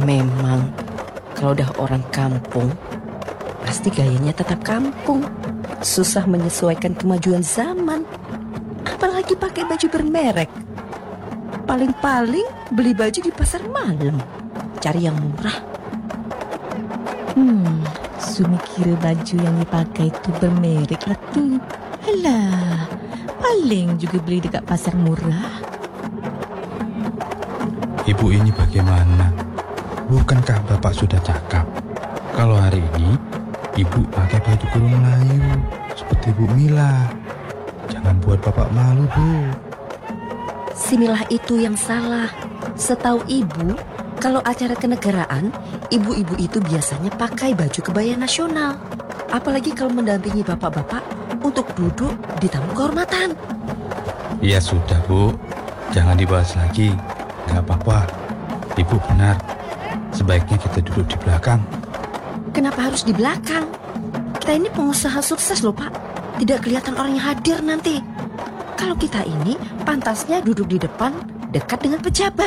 Memang kalau udah orang kampung pasti gayanya tetap kampung. Susah menyesuaikan kemajuan zaman. Apalagi pakai baju bermerek. Paling-paling beli baju di pasar malam, cari yang murah. Sumi kira baju yang dipakai itu bermerek lah tu. Alah, paling juga beli dekat pasar murah. Ibu ini bagaimana? Bukankah Bapak sudah cakap kalau hari ini Ibu pakai baju kurung Melayu seperti Bu Mila? Jangan buat Bapak malu, Bu. Si Milah itu yang salah. Setahu ibu, kalau acara kenegaraan, ibu-ibu itu biasanya pakai baju kebaya nasional. Apalagi kalau mendampingi bapak-bapak untuk duduk di tamu kehormatan. Ya sudah, Bu. Jangan dibahas lagi. Gak apa-apa. Ibu benar. Sebaiknya kita duduk di belakang. Kenapa harus di belakang? Kita ini pengusaha sukses loh, Pak. Tidak kelihatan orang yang hadir nanti. Kalau kita ini pantasnya duduk di depan, dekat dengan pejabat.